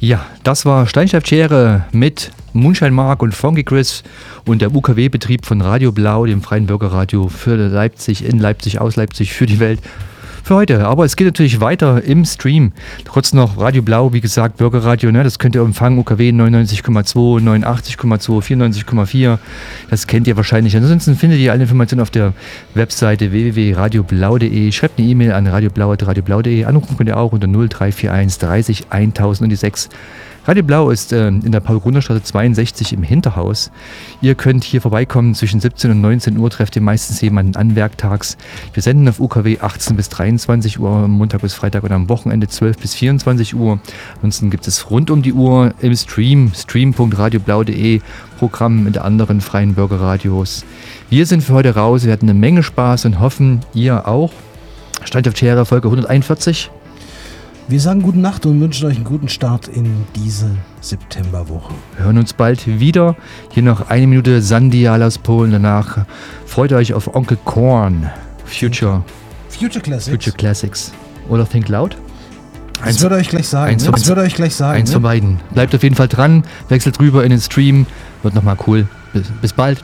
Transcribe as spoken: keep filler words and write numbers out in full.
Ja, das war Steinschleifschere mit Moonshine Mark und Funky Chris und der U K W-Betrieb von Radio Blau, dem freien Bürgerradio für Leipzig, in Leipzig, aus Leipzig, für die Welt. Für heute, aber es geht natürlich weiter im Stream. Trotz noch Radio Blau, wie gesagt, Bürgerradio, ne, das könnt ihr empfangen, U K W neunundneunzig Komma zwei, neunundachtzig Komma zwei, vierundneunzig Komma vier, das kennt ihr wahrscheinlich. Ansonsten findet ihr alle Informationen auf der Webseite w w w punkt radio blau punkt d e. Schreibt eine E-Mail an radioblau at radioblau punkt d e. Anrufen könnt ihr auch unter null drei vier eins dreißig eintausend und die sechs. Radio Blau ist äh, in der Paul-Gruner-Straße zweiundsechzig im Hinterhaus. Ihr könnt hier vorbeikommen, zwischen siebzehn und neunzehn Uhr trefft ihr meistens jemanden an werktags. Wir senden auf U K W achtzehn bis dreiundzwanzig Uhr, Montag bis Freitag und am Wochenende zwölf bis vierundzwanzig Uhr. Ansonsten gibt es rund um die Uhr im Stream, stream punkt radioblau punkt d e, Programm mit anderen freien Bürgerradios. Wir sind für heute raus, wir hatten eine Menge Spaß und hoffen, ihr auch. Steinschleifschere, Folge hunderteinundvierzig. Wir sagen gute Nacht und wünschen euch einen guten Start in diese Septemberwoche. Wir hören uns bald wieder. Hier noch eine Minute Sandial aus Polen. Danach freut euch auf Onkel Korn. Future. Future Classics. Future Classics. Oder Think Loud. Das wird euch gleich sagen. Eins, ne? von, Das wird euch gleich sagen. eins ne? von beiden. Bleibt auf jeden Fall dran. Wechselt rüber in den Stream. Wird nochmal cool. Bis, bis bald.